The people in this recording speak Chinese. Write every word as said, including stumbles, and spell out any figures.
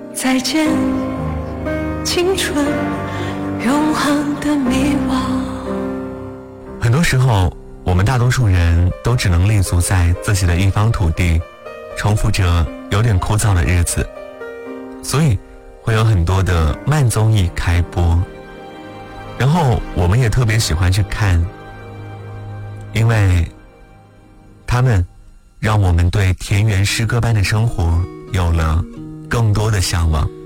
再见青春永恒的迷惘。 很多时候我们大多数人都只能立足在自己的一方土地，重复着有点枯燥的日子，所以会有很多的慢综艺开播，然后我们也特别喜欢去看，因为他们让我们对田园诗歌般的生活有了更多的向往。